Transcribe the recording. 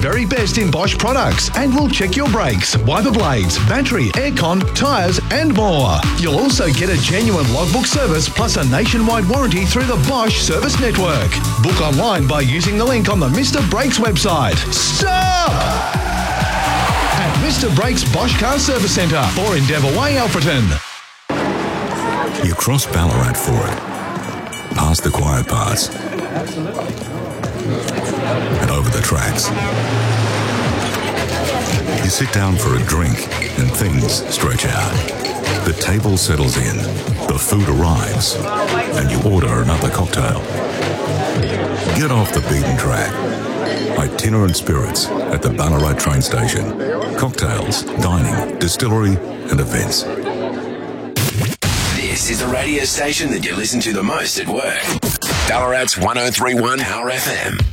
very best in Bosch products and will check your brakes, wiper blades, battery, aircon, tyres and more. You'll also get a genuine logbook service plus a nationwide warranty through the Bosch Service Network. Book online by using the link on the Mr. Brakes website. Stop! At Mr. Brakes Bosch Car Service Centre or Endeavour Way, Alfreton. You cross Ballarat for it, past the quiet parts, and over the tracks. You sit down for a drink and things stretch out. The table settles in, the food arrives, and you order another cocktail. Get off the beaten track. Itinerant Spirits at the Ballarat train station. Cocktails, dining, distillery and events. This is the radio station that you listen to the most at work. Ballarat's 103.1 Power FM.